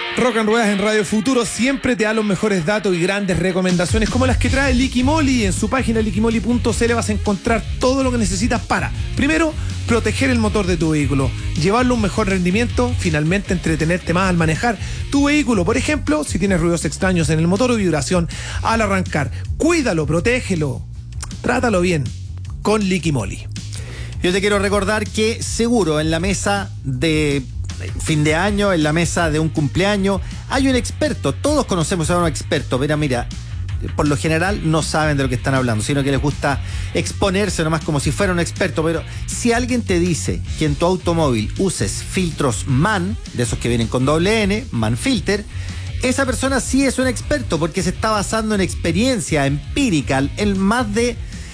Rock and Ruedas en Radio Futuro siempre te da los mejores datos y grandes recomendaciones como las que trae Liquimoli. En su página liquimoli.cl vas a encontrar todo lo que necesitas para, primero, proteger el motor de tu vehículo, llevarlo a un mejor rendimiento, finalmente entretenerte más al manejar tu vehículo. Por ejemplo, si tienes ruidos extraños en el motor o vibración al arrancar, cuídalo, protégelo, trátalo bien con Liquimoli. Yo te quiero recordar que seguro en la mesa de fin de año, en la mesa de un cumpleaños, hay un experto. Todos conocemos a un experto, pero mira, por lo general no saben de lo que están hablando, sino que les gusta exponerse nomás como si fuera un experto. Pero si alguien te dice que en tu automóvil uses filtros MAN, de esos que vienen con doble N, MAN Filter, esa persona sí es un experto porque se está basando en experiencia empírica, en más de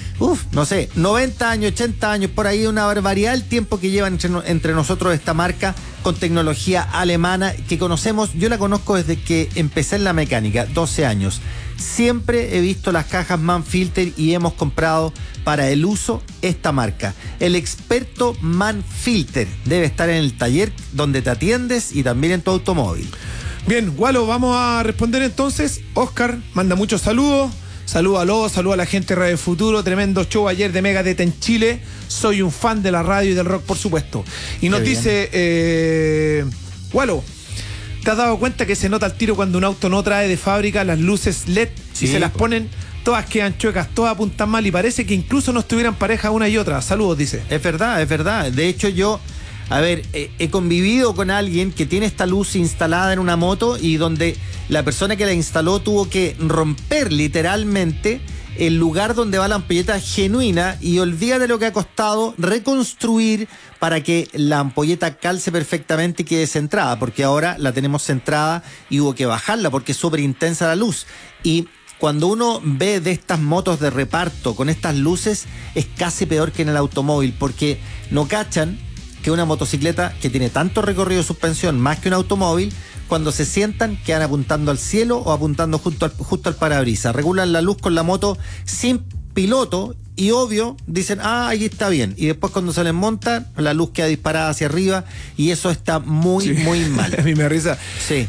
90 años, 80 años, por ahí una barbaridad el tiempo que llevan entre nosotros esta marca con tecnología alemana que conocemos. Yo la conozco desde que empecé en la mecánica, 12 años. Siempre he visto las cajas MAN Filter y hemos comprado para el uso esta marca. El experto MAN Filter debe estar en el taller donde te atiendes y también en tu automóvil. Bien, Walo, vamos a responder entonces. Oscar manda muchos saludos. Salúdalo, saluda a la gente de Radio Futuro. Tremendo show ayer de Megadeth en Chile. Soy un fan de la radio y del rock, por supuesto. Y nos dice, Walo, ¿te has dado cuenta que se nota al tiro cuando un auto no trae de fábrica las luces LED? Si se las ponen, todas quedan chuecas, todas apuntan mal y parece que incluso no estuvieran pareja una y otra. Saludos, dice. Es verdad, es verdad. De hecho, yo... he convivido con alguien que tiene esta luz instalada en una moto y donde la persona que la instaló tuvo que romper literalmente el lugar donde va la ampolleta genuina y olvídate lo que ha costado reconstruir para que la ampolleta calce perfectamente y quede centrada, porque ahora la tenemos centrada y hubo que bajarla porque es súper intensa la luz. Y cuando uno ve de estas motos de reparto con estas luces es casi peor que en el automóvil porque no cachan que una motocicleta que tiene tanto recorrido de suspensión más que un automóvil, cuando se sientan quedan apuntando al cielo o apuntando justo al parabrisas. Regulan la luz con la moto sin piloto y obvio dicen, ahí está bien. Y después cuando se les monta, la luz queda disparada hacia arriba y eso está muy mal. A mí me da risa. Sí.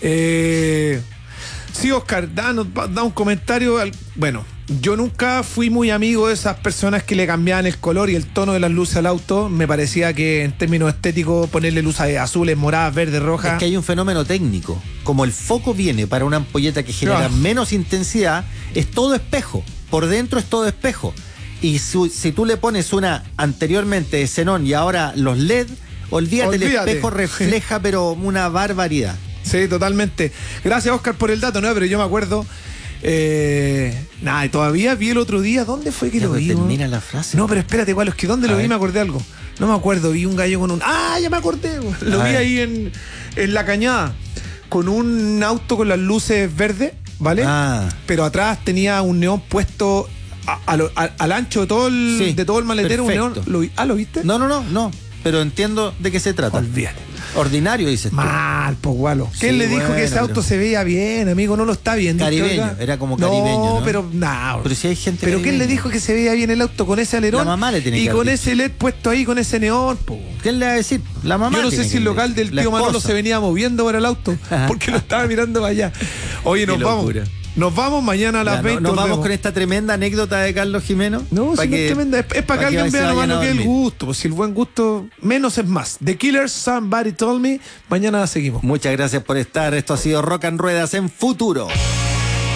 Sí, Oscar, da un comentario. Bueno, yo nunca fui muy amigo de esas personas que le cambiaban el color y el tono de las luces al auto. Me parecía que en términos estéticos ponerle luces azules, moradas, verdes, rojas. Es que hay un fenómeno técnico. Como el foco viene para una ampolleta que genera menos intensidad, es todo espejo. Por dentro es todo espejo. Y si tú le pones una anteriormente de xenón y ahora los LED, olvídate. El espejo refleja pero una barbaridad. Sí, totalmente. Gracias, Oscar, por el dato, ¿no? Pero yo me acuerdo... todavía vi el otro día. ¿Dónde fue que lo vi? Termina la frase. No, pero espérate, igual, es que ¿dónde lo vi? Me acordé de algo. No me acuerdo, vi un gallo con un... ya me acordé. Lo vi ahí en La Cañada, con un auto con las luces verdes, ¿vale? Pero atrás tenía un neón puesto al ancho de todo el maletero. Perfecto. Un neón. ¿Lo viste? No. Pero entiendo de qué se trata. Olvídate. Ordinario, dices tú. Mal, pues, Gualo. ¿Quién le dijo que ese auto se veía bien, amigo? No lo está viendo. Caribeño, era como caribeño, ¿no? Pero si hay gente Pero ¿quién le dijo que se veía bien el auto con ese alerón? La mamá le tiene que y con ese LED puesto ahí, con ese neón, po. ¿Quién le va a decir? La mamá. Yo no sé si el local del tío Manolo se venía moviendo para el auto, porque lo estaba mirando para allá. Oye, nos vamos. Nos vamos mañana a las 20. Nos vamos con esta tremenda anécdota de Carlos Jimeno. No, si no es tremenda. Es para que alguien vea nomás lo que es el gusto. Pues si el buen gusto, menos es más. The Killers, Somebody Told Me. Mañana seguimos. Muchas gracias por estar. Esto ha sido Rock and Ruedas en Futuro.